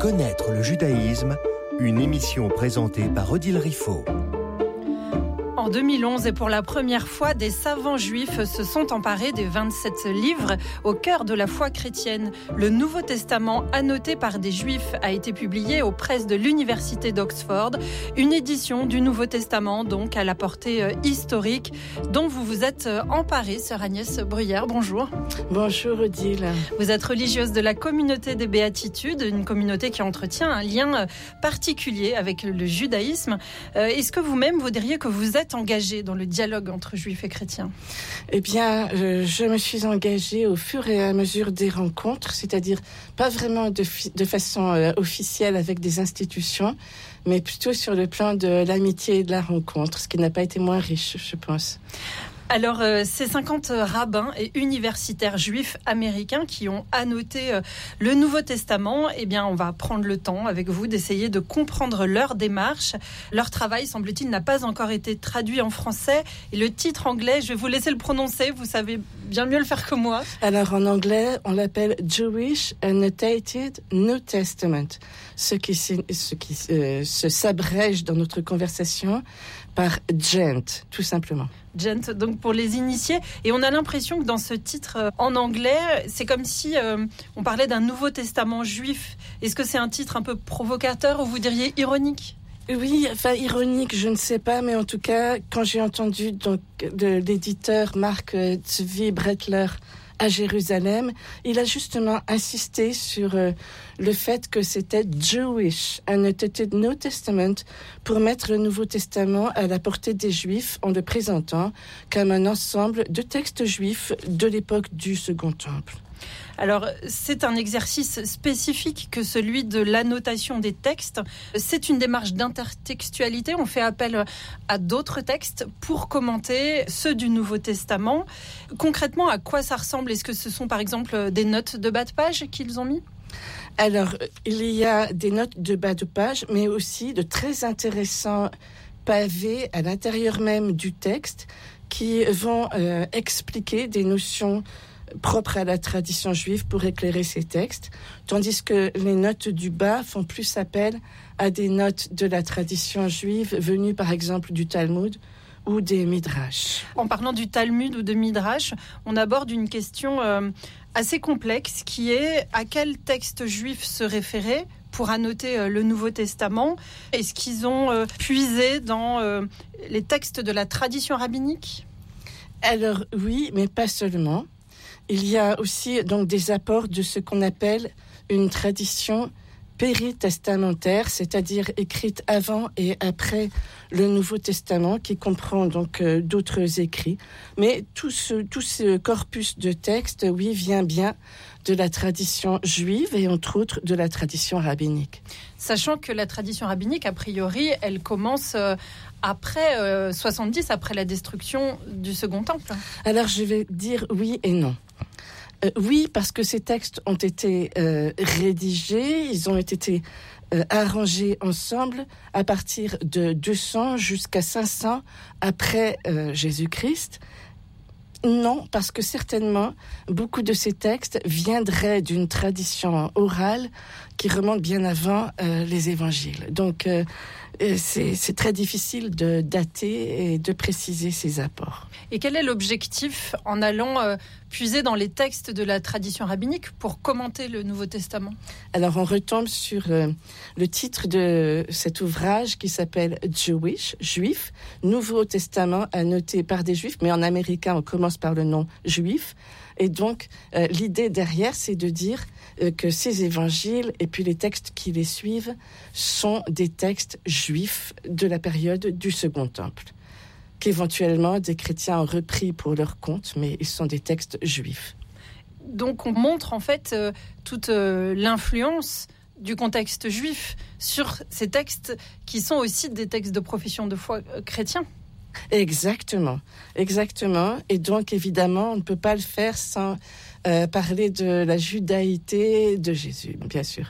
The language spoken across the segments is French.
Connaître le judaïsme, une émission présentée par Odile Riffaut. En 2011, et pour la première fois, des savants juifs se sont emparés des 27 livres au cœur de la foi chrétienne. Le Nouveau Testament, annoté par des juifs, a été publié aux presses de l'Université d'Oxford. Une édition du Nouveau Testament, donc à la portée historique, dont vous vous êtes emparée, sœur Agnès Bruyère. Bonjour. Bonjour Odile. Vous êtes religieuse de la communauté des Béatitudes, une communauté qui entretient un lien particulier avec le judaïsme. Est-ce que vous-même, vous diriez que vous êtes engagée dans le dialogue entre juifs et chrétiens? Eh bien, je me suis engagée au fur et à mesure des rencontres, c'est-à-dire pas vraiment de façon officielle avec des institutions, mais plutôt sur le plan de l'amitié et de la rencontre, ce qui n'a pas été moins riche, je pense. Alors, ces 50 rabbins et universitaires juifs américains qui ont annoté le Nouveau Testament, eh bien, on va prendre le temps avec vous d'essayer de comprendre leur démarche. Leur travail, semble-t-il, n'a pas encore été traduit en français. Et le titre anglais, je vais vous laisser le prononcer, vous savez bien mieux le faire que moi. Alors, en anglais, on l'appelle Jewish Annotated New Testament, ce qui se s'abrège dans notre conversation par GENT, tout simplement. GENT, donc pour les initiés. Et on a l'impression que dans ce titre en anglais, c'est comme si on parlait d'un Nouveau Testament juif. Est-ce que c'est un titre un peu provocateur ou vous diriez ironique ? Oui, enfin ironique, je ne sais pas, mais en tout cas, quand j'ai entendu donc l'éditeur Marc Zvi Brettler à Jérusalem, il a justement insisté sur le fait que c'était Jewish Annotated New Testament pour mettre le Nouveau Testament à la portée des Juifs en le présentant comme un ensemble de textes juifs de l'époque du Second Temple. Alors, c'est un exercice spécifique que celui de l'annotation des textes. C'est une démarche d'intertextualité. On fait appel à d'autres textes pour commenter ceux du Nouveau Testament. Concrètement, à quoi ça ressemble ? Est-ce que ce sont par exemple des notes de bas de page qu'ils ont mis ? Alors, il y a des notes de bas de page, mais aussi de très intéressants pavés à l'intérieur même du texte qui vont expliquer des notions propre à la tradition juive pour éclairer ces textes, tandis que les notes du bas font plus appel à des notes de la tradition juive venues par exemple du Talmud ou des Midrash. En parlant du Talmud ou de Midrash, on aborde une question assez complexe qui est à quel texte juif se référer pour annoter le Nouveau Testament. Est-ce qu'ils ont puisé dans les textes de la tradition rabbinique ? Alors oui, mais pas seulement. Il y a aussi donc des apports de ce qu'on appelle une tradition péritestamentaire, c'est-à-dire écrite avant et après le Nouveau Testament, qui comprend donc d'autres écrits. Mais tout ce corpus de textes, oui, vient bien de la tradition juive et entre autres de la tradition rabbinique. Sachant que la tradition rabbinique, a priori, elle commence après 70, après la destruction du Second Temple. Alors je vais dire oui et non. Oui, parce que ces textes ont été rédigés, ils ont été arrangés ensemble à partir de 200 jusqu'à 500 après Jésus-Christ. Non, parce que certainement, beaucoup de ces textes viendraient d'une tradition orale qui remonte bien avant les évangiles. Donc, c'est très difficile de dater et de préciser ces apports. Et quel est l'objectif en allant puiser dans les textes de la tradition rabbinique pour commenter le Nouveau Testament ? Alors, on retombe sur le titre de cet ouvrage qui s'appelle Jewish, Juif, Nouveau Testament annoté par des Juifs, mais en américain, on commence par le nom juif. Et donc, l'idée derrière, c'est de dire que ces évangiles et puis les textes qui les suivent sont des textes juifs de la période du Second Temple, qu'éventuellement des chrétiens ont repris pour leur compte, mais ils sont des textes juifs. Donc, on montre en fait toute l'influence du contexte juif sur ces textes qui sont aussi des textes de profession de foi chrétiens. Exactement. Et donc, évidemment, on ne peut pas le faire sans parler de la judaïté de Jésus, bien sûr.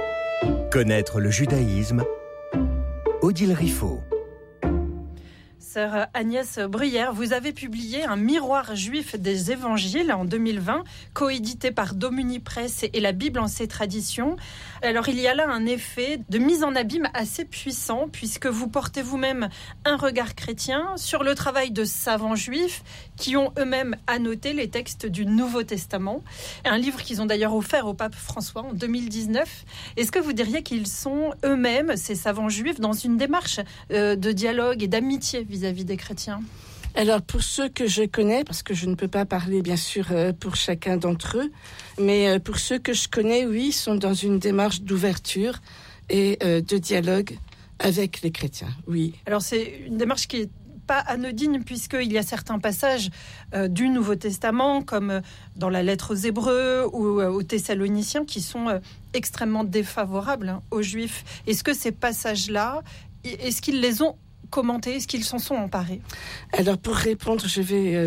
Connaître le judaïsme, Odile Riffaut. sœur Agnès Bruyère, vous avez publié un miroir juif des évangiles en 2020, coédité par Domuni Press et la Bible en ses traditions. Alors il y a là un effet de mise en abîme assez puissant, puisque vous portez vous-même un regard chrétien sur le travail de savants juifs qui ont eux-mêmes annoté les textes du Nouveau Testament. Un livre qu'ils ont d'ailleurs offert au pape François en 2019. Est-ce que vous diriez qu'ils sont eux-mêmes, ces savants juifs, dans une démarche de dialogue et d'amitié vis-à-vis des chrétiens? Alors, pour ceux que je connais, parce que je ne peux pas parler, bien sûr, pour chacun d'entre eux, mais pour ceux que je connais, oui, ils sont dans une démarche d'ouverture et de dialogue avec les chrétiens, oui. Alors, c'est une démarche qui est pas anodine, puisqu'il y a certains passages du Nouveau Testament, comme dans la lettre aux Hébreux ou aux Thessaloniciens, qui sont extrêmement défavorables aux Juifs. Est-ce que ces passages-là, est-ce qu'ils les ont commentés? Est-ce qu'ils s'en sont emparés? Alors, pour répondre, je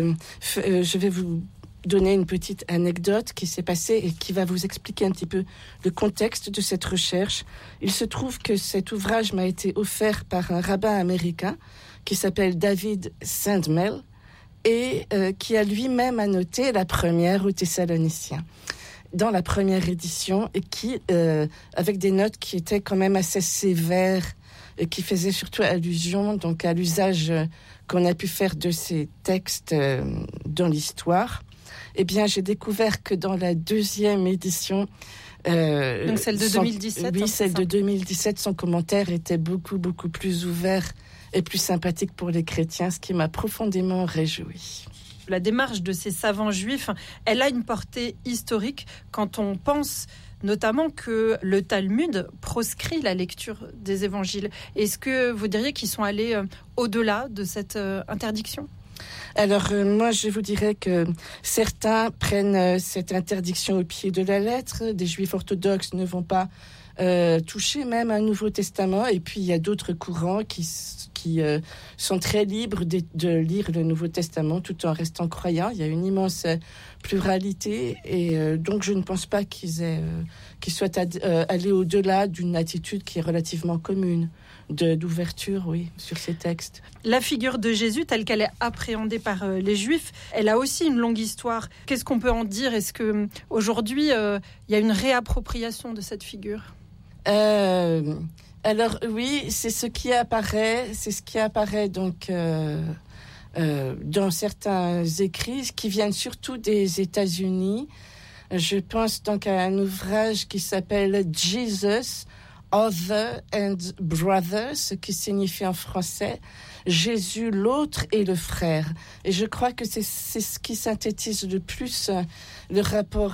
vais vous donner une petite anecdote qui s'est passée et qui va vous expliquer un petit peu le contexte de cette recherche. Il se trouve que cet ouvrage m'a été offert par un rabbin américain qui s'appelle David Sandmel et qui a lui-même annoté la première aux Thessaloniciens dans la première édition, et qui, avec des notes qui étaient quand même assez sévères et qui faisaient surtout allusion donc à l'usage qu'on a pu faire de ces textes dans l'histoire. Eh bien, j'ai découvert que dans la deuxième édition, donc celle de 2017, oui, celle de 2017, son commentaire était beaucoup plus ouvert et plus sympathique pour les chrétiens, ce qui m'a profondément réjoui. La démarche de ces savants juifs, elle a une portée historique quand on pense notamment que le Talmud proscrit la lecture des évangiles. Est-ce que vous diriez qu'ils sont allés au-delà de cette interdiction ? Alors, moi, je vous dirais que certains prennent cette interdiction au pied de la lettre. Des juifs orthodoxes ne vont pas toucher même un Nouveau Testament. Et puis, il y a d'autres courants qui sont très libres de lire le Nouveau Testament tout en restant croyants. Il y a une immense pluralité. Et donc, je ne pense pas qu'ils soient allés au-delà d'une attitude qui est relativement commune. D'ouverture, oui, sur ces textes. La figure de Jésus, telle qu'elle est appréhendée par les Juifs, elle a aussi une longue histoire. Qu'est-ce qu'on peut en dire? Est-ce qu'aujourd'hui, il y a une réappropriation de cette figure? Alors oui, c'est ce qui apparaît donc dans certains écrits qui viennent surtout des États-Unis. Je pense donc à un ouvrage qui s'appelle Jesus, Other and Brother, ce qui signifie en français Jésus, l'autre et le frère. Et je crois que c'est ce qui synthétise le plus le rapport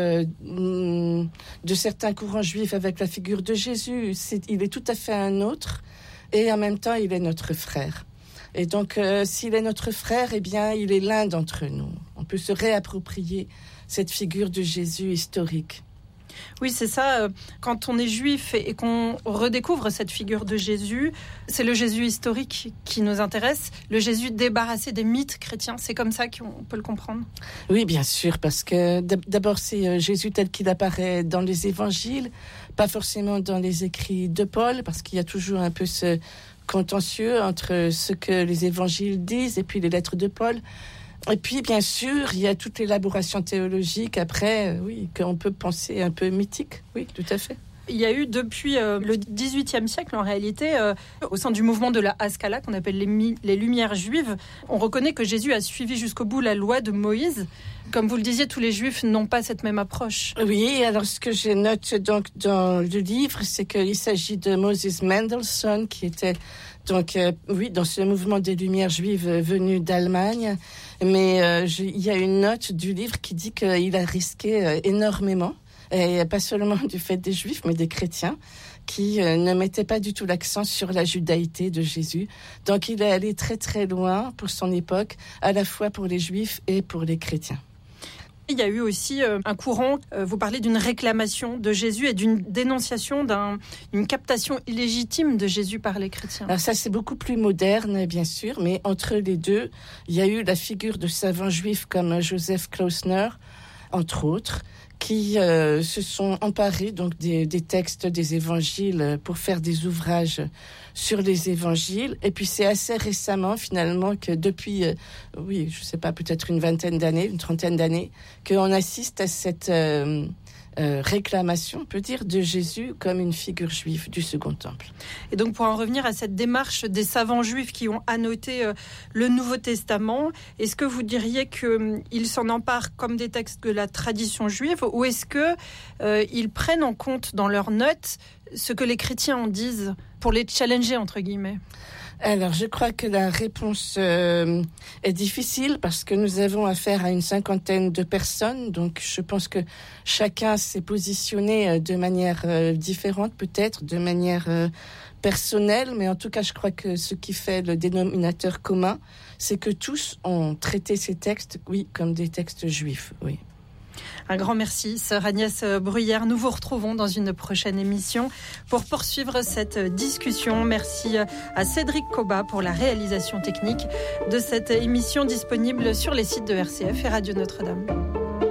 de certains courants juifs avec la figure de Jésus. Il est tout à fait un autre et en même temps il est notre frère. Et donc s'il est notre frère, eh bien il est l'un d'entre nous. On peut se réapproprier cette figure de Jésus historique. Oui, c'est ça. Quand on est juif et qu'on redécouvre cette figure de Jésus, c'est le Jésus historique qui nous intéresse, le Jésus débarrassé des mythes chrétiens. C'est comme ça qu'on peut le comprendre? Oui, bien sûr, parce que d'abord, c'est Jésus tel qu'il apparaît dans les évangiles, pas forcément dans les écrits de Paul, parce qu'il y a toujours un peu ce contentieux entre ce que les évangiles disent et puis les lettres de Paul. Et puis, bien sûr, il y a toute l'élaboration théologique après, oui, qu'on peut penser un peu mythique. Oui, tout à fait. Il y a eu depuis le XVIIIe siècle, en réalité, au sein du mouvement de la Haskalah, qu'on appelle les Lumières juives, on reconnaît que Jésus a suivi jusqu'au bout la loi de Moïse. Comme vous le disiez, tous les juifs n'ont pas cette même approche. Oui, alors ce que je note donc dans le livre, c'est qu'il s'agit de Moses Mendelssohn, qui était donc, oui, dans ce mouvement des Lumières juives venu d'Allemagne. Mais il y a une note du livre qui dit qu'il a risqué énormément, et pas seulement du fait des Juifs, mais des chrétiens, qui ne mettaient pas du tout l'accent sur la judaïté de Jésus. Donc il est allé très très loin pour son époque, à la fois pour les Juifs et pour les chrétiens. Il y a eu aussi un courant, vous parlez d'une réclamation de Jésus et d'une dénonciation d'une captation illégitime de Jésus par les chrétiens. Alors ça, c'est beaucoup plus moderne, bien sûr, mais entre les deux, il y a eu la figure de savants juifs comme Joseph Klausner, entre autres, qui se sont emparés donc des textes des évangiles pour faire des ouvrages sur les évangiles. Et puis c'est assez récemment finalement que depuis, je sais pas, peut-être une trentaine d'années, qu'on assiste à cette réclamation, on peut dire, de Jésus comme une figure juive du Second Temple. Et donc pour en revenir à cette démarche des savants juifs qui ont annoté le Nouveau Testament, est-ce que vous diriez qu'ils s'en emparent comme des textes de la tradition juive, ou est-ce qu'ils prennent en compte dans leurs notes ce que les chrétiens en disent pour les challenger, entre guillemets ? Alors, je crois que la réponse est difficile parce que nous avons affaire à une 50aine de personnes. Donc, je pense que chacun s'est positionné de manière différente, peut-être de manière personnelle. Mais en tout cas, je crois que ce qui fait le dénominateur commun, c'est que tous ont traité ces textes, comme des textes juifs, oui. Un grand merci, sœur Agnès Bruyère. Nous vous retrouvons dans une prochaine émission pour poursuivre cette discussion. Merci à Cédric Coba pour la réalisation technique de cette émission disponible sur les sites de RCF et Radio Notre-Dame.